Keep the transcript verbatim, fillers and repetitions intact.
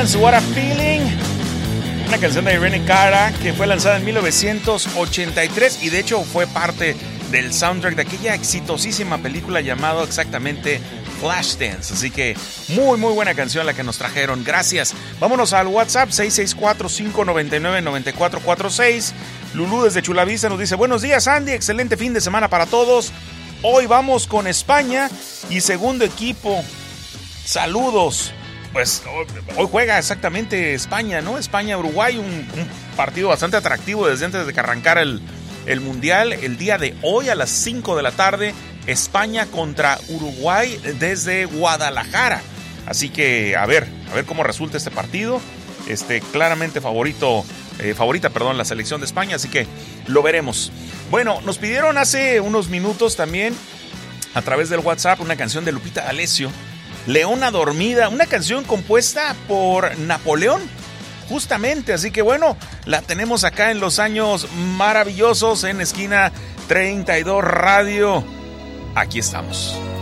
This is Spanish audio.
Flashdance, What a Feeling. Una canción de Irene Cara que fue lanzada en mil novecientos ochenta y tres y de hecho fue parte del soundtrack de aquella exitosísima película llamada exactamente Flashdance. Así que muy muy buena canción la que nos trajeron. Gracias. Vámonos al WhatsApp seis seis cuatro, cinco nueve nueve, nueve cuatro cuatro seis. Lulú desde Chulavista nos dice: buenos días, Andy, excelente fin de semana para todos. Hoy vamos con España y segundo equipo. Saludos. Pues hoy juega exactamente España, ¿no? España-Uruguay, un, un partido bastante atractivo desde antes de que arrancara el, el Mundial. El día de hoy a las cinco de la tarde, España contra Uruguay desde Guadalajara. Así que a ver, a ver cómo resulta este partido. Este, claramente favorito, eh, favorita, perdón, la selección de España, así que lo veremos. Bueno, nos pidieron hace unos minutos también a través del WhatsApp una canción de Lupita D'Alessio, Leona Dormida, una canción compuesta por Napoleón, justamente, así que bueno, la tenemos acá en los años maravillosos en Esquina treinta y dos Radio. Aquí estamos.